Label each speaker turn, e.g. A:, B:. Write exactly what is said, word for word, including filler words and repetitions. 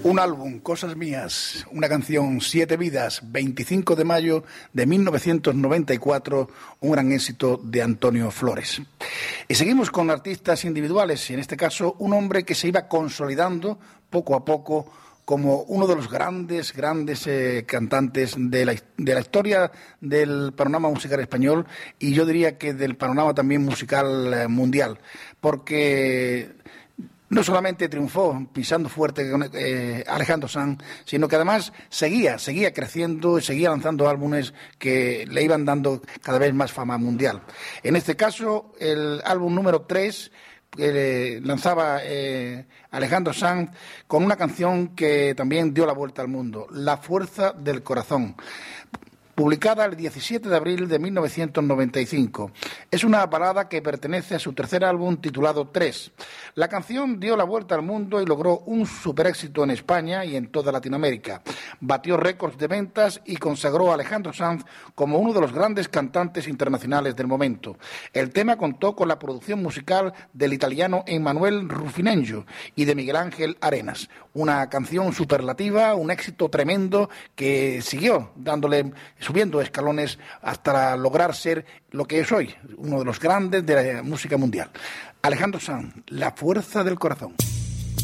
A: Un álbum, Cosas Mías, una canción, Siete Vidas, veinticinco de mayo de mil novecientos noventa y cuatro, un gran éxito de Antonio Flores. Y seguimos con artistas individuales, y en este caso un hombre que se iba consolidando poco a poco como uno de los grandes, grandes eh, cantantes de la, de la historia del panorama musical español, y yo diría que del panorama también musical eh, mundial, porque no solamente triunfó pisando fuerte con eh, Alejandro Sanz, sino que además seguía, seguía creciendo y seguía lanzando álbumes que le iban dando cada vez más fama mundial. En este caso, el álbum número tres que lanzaba eh, Alejandro Sanz con una canción que también dio la vuelta al mundo, La Fuerza del Corazón, publicada el diecisiete de abril de mil novecientos noventa y cinco. Es una balada que pertenece a su tercer álbum titulado Tres. La canción dio la vuelta al mundo y logró un superéxito en España y en toda Latinoamérica. Batió récords de ventas y consagró a Alejandro Sanz como uno de los grandes cantantes internacionales del momento. El tema contó con la producción musical del italiano Emanuele Ruffinello y de Miguel Ángel Arenas. Una canción superlativa, un éxito tremendo que siguió dándole, subiendo escalones hasta lograr ser lo que es hoy, uno de los grandes de la música mundial. Alejandro Sanz, La Fuerza del Corazón.